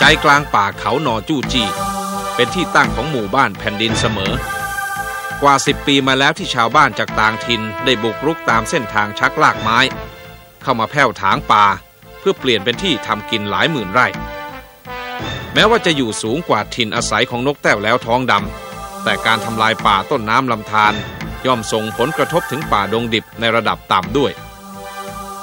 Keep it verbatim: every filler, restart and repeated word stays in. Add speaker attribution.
Speaker 1: ใจกลางป่าเขาหนอจู้จี้เป็นที่ตั้งของหมู่บ้านแผ่นดินเสมอกว่าสิบปีมาแล้วที่ชาวบ้านจากต่างถิ่นได้บุกรุกตามเส้นทางชักลากไม้เข้ามาแผ่วถางป่าเพื่อเปลี่ยนเป็นที่ทำกินหลายหมื่นไร่แม้ว่าจะอยู่สูงกว่าถิ่นอาศัยของนกแต้วแล้วท้องดำแต่การทำลายป่าต้นน้ำลำธารย่อมส่งผลกระทบถึงป่าดงดิบในระดับต่ำด้วย